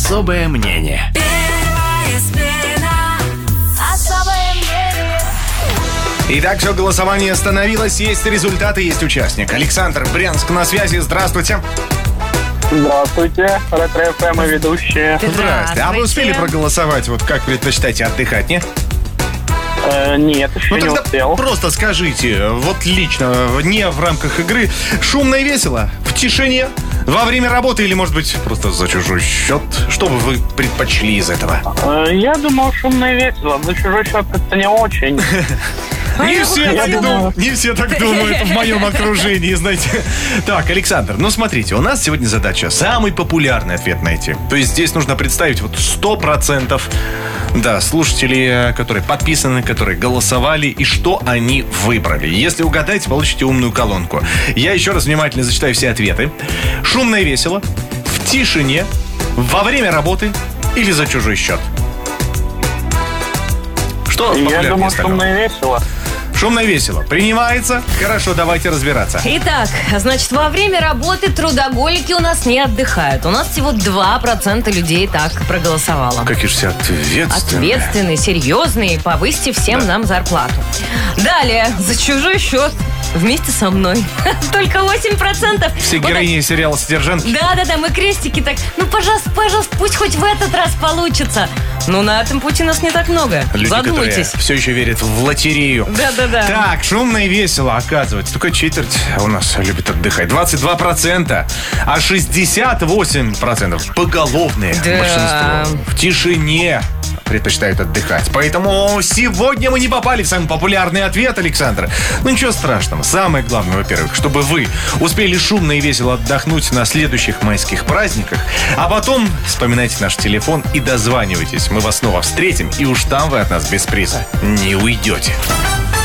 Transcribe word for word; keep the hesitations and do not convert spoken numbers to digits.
Особое мнение. Итак, все, голосование остановилось. Есть результаты, есть участник. Александр, Брянск на связи. Здравствуйте. Здравствуйте, Ретро-ФМ и ведущие. Здравствуйте. А вы успели проголосовать? Вот как предпочитаете отдыхать, не? Э, нет, еще Ну не тогда успел. просто скажите, вот лично, не в рамках игры, шумно и весело, в тишине, во время работы или, может быть, просто за чужой счет? Что бы вы предпочли из этого? Э, я думал, шумно и весело. За чужой счет как-то не очень. Не все, так хотела. дум- не все так думают в моем окружении, знаете. Так, Александр, ну смотрите, у нас сегодня задача самый популярный ответ найти. То есть здесь нужно представить вот сто процентов, да, слушателей, которые подписаны, которые голосовали, и что они выбрали. Если угадаете, получите умную колонку. Я еще раз внимательно зачитаю все ответы. Шумно и весело, в тишине, во время работы или за чужой счет? Что Я популярнее думал, остального? шумно и весело. Шумно и весело. Принимается? Хорошо, давайте разбираться. Итак, значит, во время работы трудоголики у нас не отдыхают. У нас всего два процента людей так проголосовало. Какие же все ответственные. Ответственные, серьезные, повысьте всем нам зарплату. Далее, за чужой счет, вместе со мной. Только восемь процентов. Все Вот героини сериала «Содержанки». так- Да-да-да, мы крестики так. Ну, пожалуйста, пожалуйста, пусть хоть в этот раз получится. Ну, на этом пути нас не так много. Люди, которые Задумайтесь. все еще верят в лотерею. Да-да-да. Так, шумно и весело, оказывается. Только четверть у нас любит отдыхать. двадцать два процента. А шестьдесят восемь процентов поголовные. Да. Большинство. В тишине предпочитают отдыхать. Поэтому сегодня мы не попали в самый популярный ответ, Александр. Ну ничего страшного. Самое главное, во-первых, чтобы вы успели шумно и весело отдохнуть на следующих майских праздниках, а потом вспоминайте наш телефон и дозванивайтесь. Мы вас снова встретим, и уж там вы от нас без приза не уйдете.